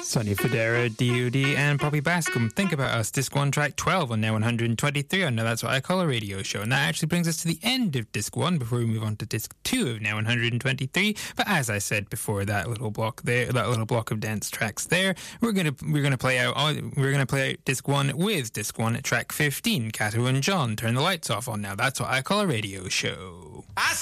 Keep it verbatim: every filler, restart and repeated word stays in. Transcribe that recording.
Sonny Fodera, D O D, and Poppy Bascom. Think About Us, Disc one, Track twelve on Now one hundred twenty-three on Now That's What I Call a Radio Show. And that actually brings us to the end of Disc one before we move on to Disc two of Now one hundred twenty-three. But as I said before, that little block there, that little block of dance tracks there, we're gonna we're gonna play out we're gonna play out Disc one with Disc one, Track fifteen, Kato and John, Turn the Lights Off on Now That's What I Call a Radio Show. I